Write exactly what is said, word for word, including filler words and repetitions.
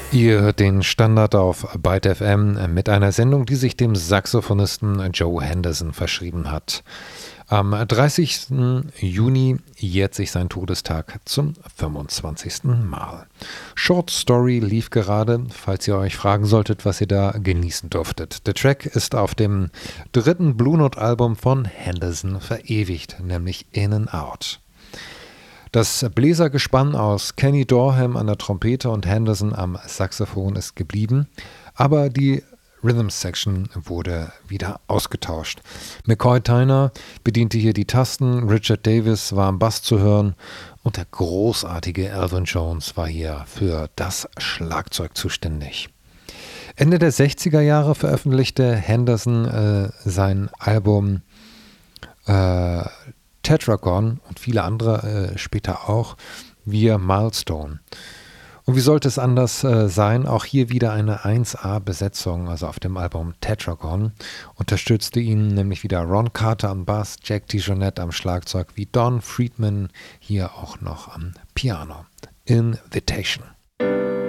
Ihr hört den Standard auf Byte F M mit einer Sendung, die sich dem Saxophonisten Joe Henderson verschrieben hat. Am dreißigsten Juni jährt sich sein Todestag zum fünfundzwanzigsten Mal. Short Story lief gerade, falls ihr euch fragen solltet, was ihr da genießen durftet. Der Track ist auf dem dritten Blue Note Album von Henderson verewigt, nämlich In and Out. Das Bläsergespann aus Kenny Dorham an der Trompete und Henderson am Saxophon ist geblieben, aber die Rhythm Section wurde wieder ausgetauscht. McCoy Tyner bediente hier die Tasten, Richard Davis war am Bass zu hören und der großartige Elvin Jones war hier für das Schlagzeug zuständig. Ende der sechziger Jahre veröffentlichte Henderson äh, sein Album äh, Tetragon und viele andere äh, später auch via Milestone. Und wie sollte es anders äh, sein? Auch hier wieder eine eins A-Besetzung, also auf dem Album Tetragon. Unterstützte ihn nämlich wieder Ron Carter am Bass, Jack DeJohnette am Schlagzeug, wie Don Friedman hier auch noch am Piano. Invitation.